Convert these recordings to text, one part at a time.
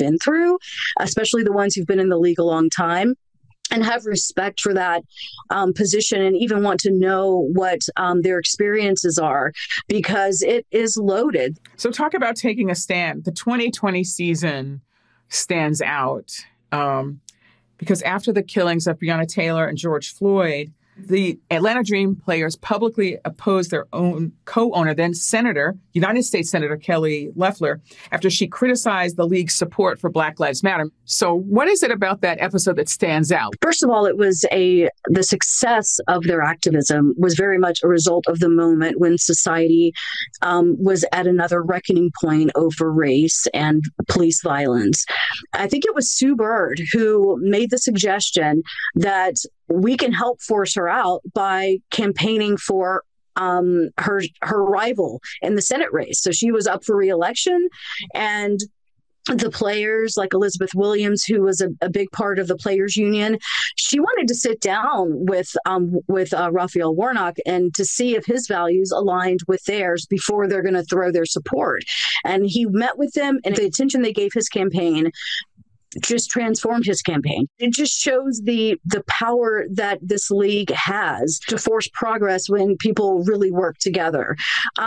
been through, especially the ones who've been in the league a long time, and have respect for that position, and even want to know what their experiences are, because it is loaded. So talk about taking a stand. The 2020 season stands out because after the killings of Breonna Taylor and George Floyd, the Atlanta Dream players publicly opposed their own co-owner, then United States Senator Kelly Loeffler, after she criticized the league's support for Black Lives Matter. So what is it about that episode that stands out? First of all, it was the success of their activism was very much a result of the moment when society was at another reckoning point over race and police violence. I think it was Sue Bird who made the suggestion that we can help force her out by campaigning for her rival in the Senate race. So she was up for re-election, and the players like Elizabeth Williams, who was a big part of the players union, she wanted to sit down with Raphael Warnock and to see if his values aligned with theirs before they're going to throw their support. And he met with them, and the attention they gave his campaign just transformed his campaign. It just shows the power that this league has to force progress when people really work together.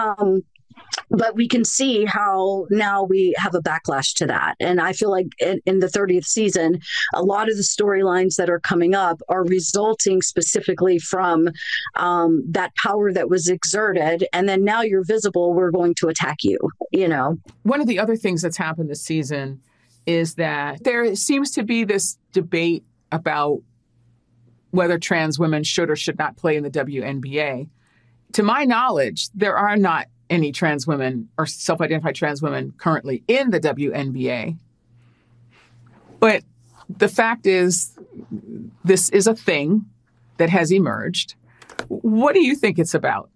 But we can see how now we have a backlash to that. And I feel like in the 30th season, a lot of the storylines that are coming up are resulting specifically from that power that was exerted. And then now you're visible, we're going to attack you, you know. One of the other things that's happened this season is that there seems to be this debate about whether trans women should or should not play in the WNBA. To my knowledge, there are not any trans women or self-identified trans women currently in the WNBA. But the fact is, this is a thing that has emerged. What do you think it's about?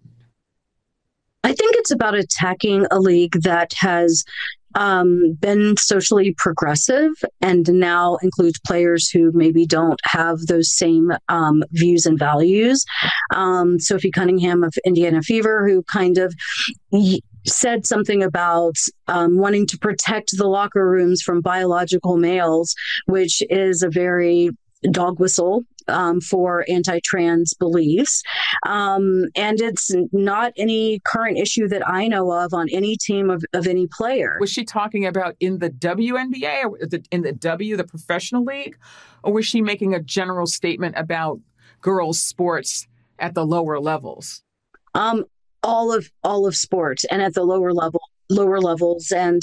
I think it's about attacking a league that has been socially progressive and now includes players who maybe don't have those same views and values. Sophie Cunningham of Indiana Fever, who kind of said something about wanting to protect the locker rooms from biological males, which is a very dog whistle for anti-trans beliefs. And it's not any current issue that I know of on any team of any player. Was she talking about in the WNBA or in the professional league? Or was she making a general statement about girls' sports at the lower levels? All of sports and at the lower levels. And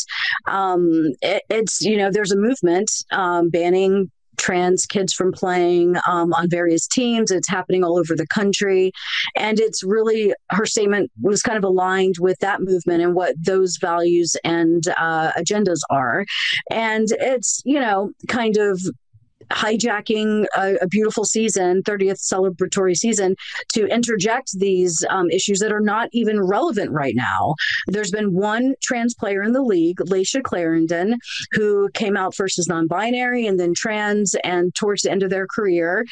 it's, you know, there's a movement banning trans kids from playing on various teams. It's happening all over the country. And it's really, her statement was kind of aligned with that movement and what those values and agendas are. And it's, you know, kind of hijacking a beautiful season, 30th celebratory season, to interject these issues that are not even relevant right now. There's been one trans player in the league, Laisha Clarendon, who came out first as non-binary and then trans, and towards the end of their career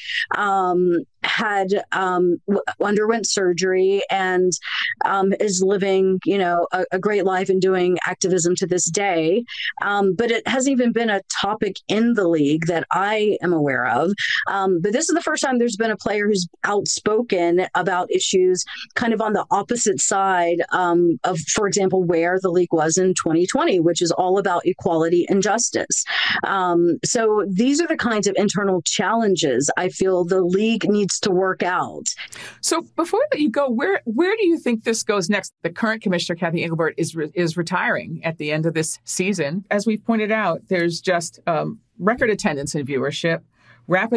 underwent surgery and is living, you know, a great life and doing activism to this day. But it hasn't even been a topic in the league that I am aware of. But this is the first time there's been a player who's outspoken about issues kind of on the opposite side of, for example, where the league was in 2020, which is all about equality and justice. So these are the kinds of internal challenges I feel the league needs to work out. So before that you go, where do you think this goes next? The current commissioner, Cathy Engelbert, is retiring at the end of this season. As we've pointed out, there's just record attendance and viewership, rapid